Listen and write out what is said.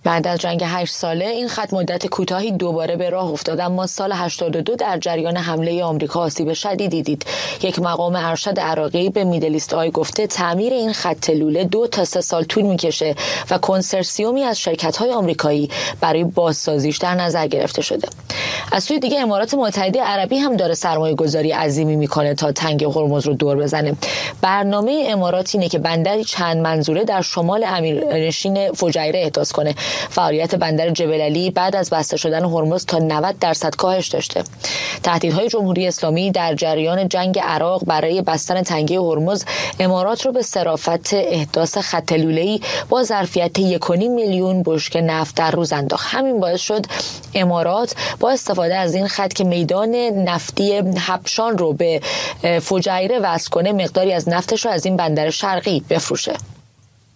بعد از جنگ 8 ساله این خط مدت کوتاهی دوباره به راه افتاد، اما سال 82 در جریان حمله آمریکا آسیب شدیدی دید. یک مقام ارشد عراقی به میدل ایست آی گفته تعمیر این خط لوله 2 تا 3 سال طول میکشه و کنسرسیومی از شرکت‌های آمریکایی برای بازسازیش در نظر گرفته شده. از سوی دیگه امارات متحده عربی هم داره سرمایه‌گذاری عظیمی میکنه تا تنگه هرمز رو دور بزنه. برنامه امارات اینه که بندری چند منظوره در شمال امیرنشین فجیره احداث کنه. فعالیت بندر جبل علی بعد از بسته شدن هرمز تا 90% کاهش داشته. تهدیدهای جمهوری اسلامی در جریان جنگ عراق برای بستن تنگه هرمز امارات رو به صرافت احداث خط لوله‌ای با ظرفیت 1.5 میلیون بشکه نفت در روز انداخت. همین باعث شد امارات با استفاده از این خط که میدان نفتی حبشان رو به فجیره وصل کنه مقداری از نفتش رو از این بندر شرقی بفروشه.